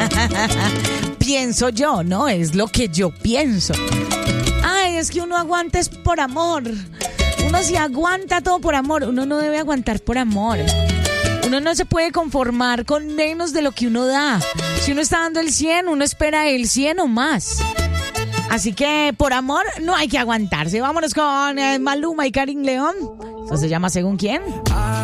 Pienso yo, ¿no? Es lo que yo pienso. Ay, es que uno aguanta es por amor. Uno si aguanta todo por amor, uno no debe aguantar por amor. Uno no se puede conformar con menos de lo que uno da. Si uno está dando el 100, uno espera el 100 o más. Así que por amor no hay que aguantarse. Vámonos con Maluma y Karin León. Eso se llama ¿Según quién?